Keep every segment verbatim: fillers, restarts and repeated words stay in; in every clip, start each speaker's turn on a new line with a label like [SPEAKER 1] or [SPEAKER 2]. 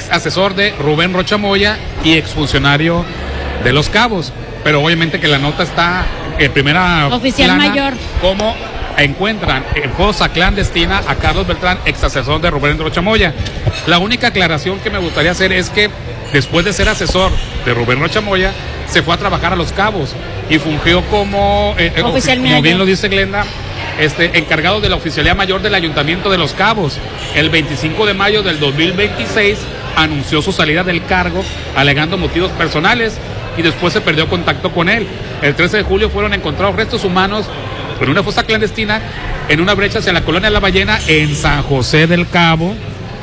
[SPEAKER 1] asesor de Rubén Rocha Moya y exfuncionario de Los Cabos. Pero obviamente que la nota está en primera
[SPEAKER 2] oficial
[SPEAKER 1] plana,
[SPEAKER 2] mayor.
[SPEAKER 1] Como encuentran en fosa clandestina a Carlos Beltrán, ex asesor de Rubén Rocha Moya. La única aclaración que me gustaría hacer es que después de ser asesor de Rubén Rocha Moya, se fue a trabajar a Los Cabos y fungió como, eh,
[SPEAKER 2] oficial
[SPEAKER 1] como
[SPEAKER 2] mayor.
[SPEAKER 1] bien lo dice Glenda, este, encargado de la Oficialía Mayor del Ayuntamiento de Los Cabos. El veinticinco de mayo del dos mil veintiséis anunció su salida del cargo alegando motivos personales y después se perdió contacto con él. El trece de julio fueron encontrados restos humanos en una fosa clandestina en una brecha hacia la colonia La Ballena en San José del Cabo.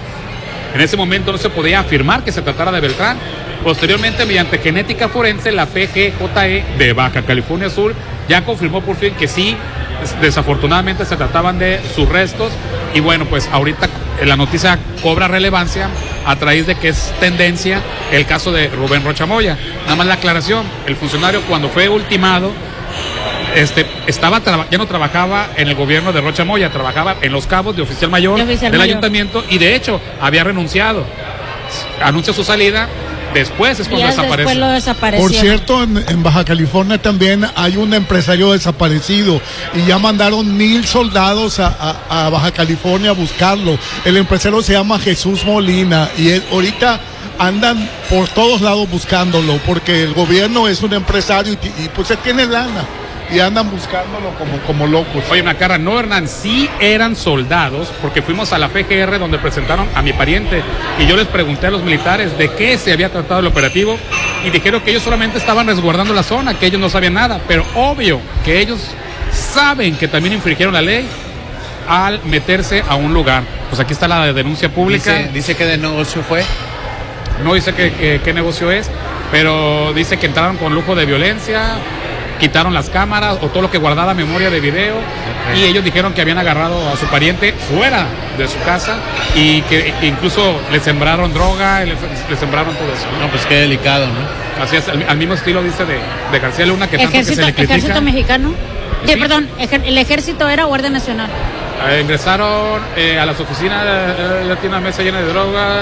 [SPEAKER 1] En ese momento no se podía afirmar que se tratara de Beltrán. Posteriormente, mediante genética forense, la P G J E de Baja California Sur ya confirmó por fin que sí, desafortunadamente se trataban de sus restos. Y bueno, pues ahorita la noticia cobra relevancia a raíz de que es tendencia el caso de Rubén Rocha Moya. Nada más la aclaración, el funcionario cuando fue ultimado, este, estaba ya no trabajaba en el gobierno de Rocha Moya, trabajaba en Los Cabos de oficial mayor
[SPEAKER 2] de oficial
[SPEAKER 1] del
[SPEAKER 2] mayor.
[SPEAKER 1] ayuntamiento, y de hecho había renunciado. Anuncia su salida, después es cuando
[SPEAKER 2] Días
[SPEAKER 1] desaparece.
[SPEAKER 2] después lo desapareció.
[SPEAKER 3] Por cierto, en, en Baja California también hay un empresario desaparecido y ya mandaron mil soldados a, a, a Baja California a buscarlo. El empresario se llama Jesús Molina y él, ahorita andan por todos lados buscándolo porque el gobierno es un empresario y, y pues él tiene lana y andan buscándolo como, como locos.
[SPEAKER 1] Oye, Macarra, no, Hernán, sí eran soldados, porque fuimos a la P G R donde presentaron a mi pariente y yo les pregunté a los militares de qué se había tratado el operativo y dijeron que ellos solamente estaban resguardando la zona, que ellos no sabían nada, pero obvio que ellos saben que también infringieron la ley al meterse a un lugar. Pues aquí está la denuncia pública.
[SPEAKER 4] Dice, dice que de negocio fue.
[SPEAKER 1] No dice que, que, qué negocio es, pero dice que entraron con lujo de violencia, quitaron las cámaras o todo lo que guardaba memoria de video, okay. Y ellos dijeron que habían agarrado a su pariente fuera de su casa y que, que incluso le sembraron droga, le, le sembraron todo eso.
[SPEAKER 4] No, pues qué delicado, ¿no?
[SPEAKER 1] Así es, al, al mismo estilo dice de, de García Luna, que tanto
[SPEAKER 2] ejército,
[SPEAKER 1] que se le critica.
[SPEAKER 2] Ejército mexicano.
[SPEAKER 1] Sí.
[SPEAKER 2] Sí, perdón, el ejército era Guardia Nacional.
[SPEAKER 1] Eh, ingresaron eh, a las oficinas, eh, ya tiene una mesa llena de drogas.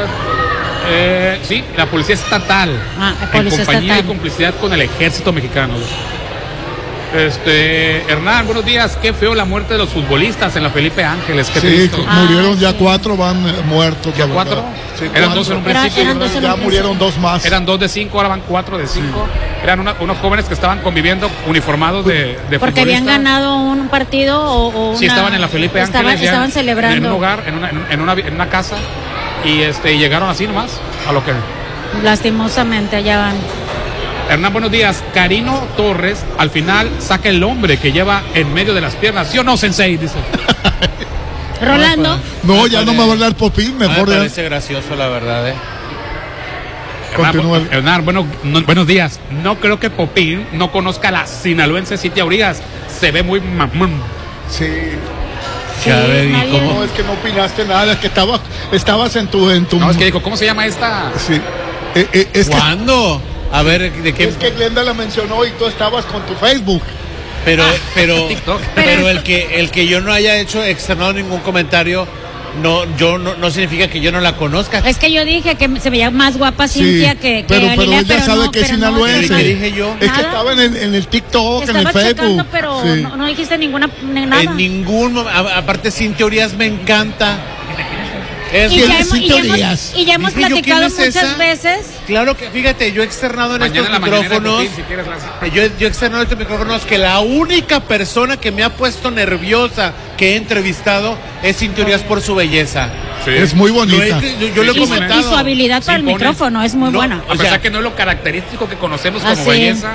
[SPEAKER 1] Eh, sí, la policía estatal,
[SPEAKER 2] ah, la policía
[SPEAKER 1] en compañía
[SPEAKER 2] estatal.
[SPEAKER 1] y complicidad con el ejército mexicano. Este, Hernán, buenos días. Qué feo la muerte de los futbolistas en la Felipe Ángeles. Qué
[SPEAKER 3] sí,
[SPEAKER 1] triste.
[SPEAKER 3] murieron
[SPEAKER 2] ah,
[SPEAKER 3] ya
[SPEAKER 2] sí.
[SPEAKER 3] cuatro, van eh, muertos.
[SPEAKER 1] ¿Ya cuatro?
[SPEAKER 3] Sí,
[SPEAKER 1] eran
[SPEAKER 3] cuatro.
[SPEAKER 1] dos en un
[SPEAKER 2] Era-
[SPEAKER 1] principio.
[SPEAKER 2] eran dos en un
[SPEAKER 3] ya
[SPEAKER 2] principio.
[SPEAKER 3] murieron dos más.
[SPEAKER 1] Eran dos de cinco, ahora van cuatro de cinco. Sí. Eran una, unos jóvenes que estaban conviviendo uniformados de, de
[SPEAKER 2] Porque habían
[SPEAKER 1] futbolistas.
[SPEAKER 2] ganado un partido o, o una,
[SPEAKER 1] Sí, estaban en la Felipe
[SPEAKER 2] estaban,
[SPEAKER 1] Ángeles. ya
[SPEAKER 2] estaban celebrando.
[SPEAKER 1] En un hogar, en una, en una, en una casa. Y este y llegaron así nomás a lo que...
[SPEAKER 2] Lastimosamente, allá van.
[SPEAKER 1] Hernán, buenos días. Karino Torres al final saca el hombre que lleva en medio de las piernas. ¿Sí o no, Sensei? Dice.
[SPEAKER 2] Rolando.
[SPEAKER 3] No, ya no me va a hablar Popín,
[SPEAKER 4] Me
[SPEAKER 3] mejor.
[SPEAKER 4] parece gracioso, la verdad, ¿eh?
[SPEAKER 3] Continúa.
[SPEAKER 1] Hernán, Hernán, bueno, no, buenos días. No creo que Popín no conozca la sinaloense Cintia Urias. Se ve muy mamón.
[SPEAKER 3] Sí.
[SPEAKER 2] Sí,
[SPEAKER 4] Ya ve, ¿y
[SPEAKER 2] nadie-
[SPEAKER 4] cómo?
[SPEAKER 3] No, es que no opinaste nada, es que estaba, estabas en tu... En tu
[SPEAKER 1] No, es que dijo, ¿cómo se llama esta?
[SPEAKER 3] Sí. Eh, eh, es, que,
[SPEAKER 4] ¿Cuándo? A ver, ¿de qué?
[SPEAKER 3] es que Glenda la mencionó y tú estabas con tu Facebook.
[SPEAKER 4] Pero, pero,
[SPEAKER 1] TikTok.
[SPEAKER 4] pero el que, el que yo no haya hecho externado ningún comentario, no, yo no, no significa que yo no la conozca.
[SPEAKER 2] Es que yo dije que se veía más guapa Cintia
[SPEAKER 3] Sí,
[SPEAKER 2] que, que
[SPEAKER 3] pero- pero
[SPEAKER 2] Galilea,
[SPEAKER 3] ella sabe
[SPEAKER 2] no,
[SPEAKER 3] que es
[SPEAKER 2] pero no,
[SPEAKER 3] sinaloense.
[SPEAKER 2] no,
[SPEAKER 4] ¿Qué dije yo?
[SPEAKER 3] Es que
[SPEAKER 2] Nada.
[SPEAKER 3] estaba en el, en el TikTok, en el
[SPEAKER 2] Estaba
[SPEAKER 3] Facebook.
[SPEAKER 2] checando, pero
[SPEAKER 3] Sí.
[SPEAKER 2] no, no dijiste ninguna nada.
[SPEAKER 4] En ningún momento, aparte Cintia Urias me encanta. Es
[SPEAKER 2] y,
[SPEAKER 3] ¿Quién
[SPEAKER 2] ya
[SPEAKER 3] es
[SPEAKER 2] hemos, y, ya
[SPEAKER 3] Cintia
[SPEAKER 2] hemos,
[SPEAKER 3] Urias?
[SPEAKER 2] y ya hemos
[SPEAKER 4] Dije yo,
[SPEAKER 2] platicado
[SPEAKER 4] ¿quién es
[SPEAKER 2] muchas
[SPEAKER 4] esa?
[SPEAKER 2] veces.
[SPEAKER 4] Claro que, fíjate, yo he externado en
[SPEAKER 1] Mañana
[SPEAKER 4] estos
[SPEAKER 1] en la mañanera,
[SPEAKER 4] micrófonos,
[SPEAKER 1] Popín, si quieres, la-
[SPEAKER 4] yo, yo he externado en estos micrófonos que la única persona que me ha puesto nerviosa que he entrevistado es Cintia Urias por su belleza.
[SPEAKER 1] Sí.
[SPEAKER 3] Es muy
[SPEAKER 4] Lo he-
[SPEAKER 3] bonita.
[SPEAKER 4] yo, yo lo he
[SPEAKER 2] Y su,
[SPEAKER 4] comentado.
[SPEAKER 2] y su habilidad para el
[SPEAKER 1] Se impone.
[SPEAKER 2] micrófono es muy
[SPEAKER 4] No,
[SPEAKER 2] buena.
[SPEAKER 1] A
[SPEAKER 4] O
[SPEAKER 1] pesar
[SPEAKER 4] sea,
[SPEAKER 1] que no es lo característico que conocemos como
[SPEAKER 2] Así.
[SPEAKER 1] belleza.